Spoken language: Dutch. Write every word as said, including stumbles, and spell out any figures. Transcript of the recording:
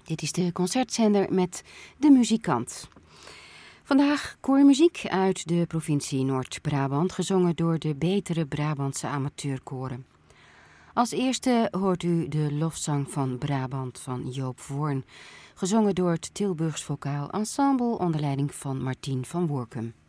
Dit is de concertzender met De Muzikant. Vandaag koormuziek uit de provincie Noord-Brabant, gezongen door de betere Brabantse amateurkoren. Als eerste hoort u de lofzang van Brabant van Joop Voorn, gezongen door het Tilburgs Vocaal Ensemble onder leiding van Martien van Woerkum.